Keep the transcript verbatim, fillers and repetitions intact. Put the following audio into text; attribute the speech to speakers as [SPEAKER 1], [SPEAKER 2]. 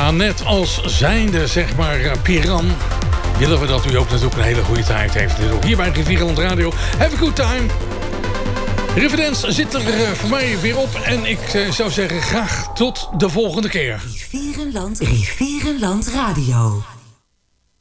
[SPEAKER 1] Ja, net als zijnde, zeg maar, uh, Piran... willen we dat u ook natuurlijk een hele goede tijd heeft. Dus ook hier bij Rivierenland Radio. Have a good time. Riverdance zit er uh, voor mij weer op. En ik uh, zou zeggen, graag tot de volgende keer.
[SPEAKER 2] Rivierenland, Rivierenland Radio.